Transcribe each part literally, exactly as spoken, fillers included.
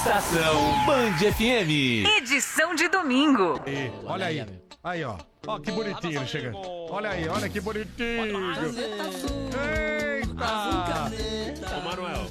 Estação Band F M. Edição de domingo. E, olha aí. Aí, ó. Ó, que bonitinho ele chegando. Olha aí, olha que bonitinho. Eita! Ô, Manuel,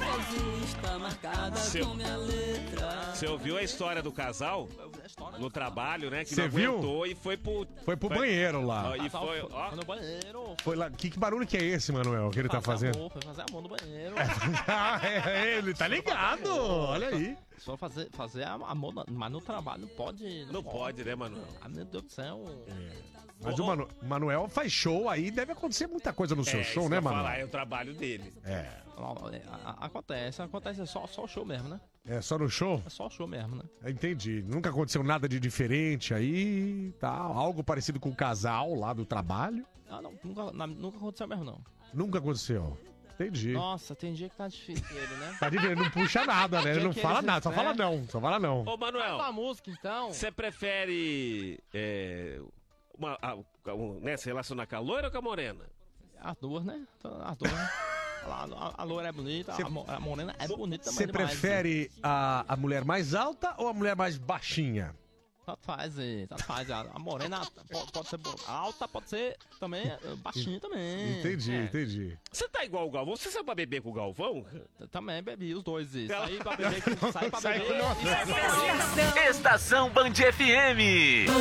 você ouviu a história do casal no trabalho, né? Que Cê não viu? aguentou e foi pro... Foi pro banheiro lá. Ó, e foi, ó. Foi no banheiro. Foi lá. Que, que barulho que é esse, Manuel, que ele tá Fazer fazendo? amor, foi fazer amor no banheiro. Ah, é, ele tá ligado. Olha aí. Só fazer, fazer amor, na- mas no trabalho não pode. Não pode, né, Manuel? Ah, meu Deus do céu. Mas o Manu- Manuel faz show aí, deve acontecer muita coisa no seu É, show, isso né, que eu ia Manuel? falar, é o trabalho dele. É. Não, é, a- a- Acontece, acontece, é só, só o show mesmo, né? É só no show? É só o show mesmo, né? Entendi. Nunca aconteceu nada de diferente aí, tá? Algo parecido com o casal lá do trabalho? Ah, não, nunca, na- nunca aconteceu mesmo, não. Nunca aconteceu. Entendi. Nossa, tem dia que tá difícil ele, né? Tá de ver, não puxa nada, né? Ele Dia não que fala eles- nada, só né? fala não, só fala não. Ô, Manuel, Fala a música, então. você prefere é, uma, a, um, né, se relacionar com a loira ou com a morena? As duas, né? As duas, né? A, a, a loira é bonita, Cê- a, mo- a morena é bonita também. Você demais. prefere a, a mulher mais alta ou a mulher mais baixinha? Tanto faz, eh, tanto faz. A, a morena pode, pode ser bo- alta, pode ser também eh, baixinha também. Entendi, É, entendi. Você tá igual o Galvão? Você saiu pra beber com o Galvão? t- Também bebi os dois. eh, Saí pra beber, com- saí pra Sai beber. com- Estação, Estação Band F M.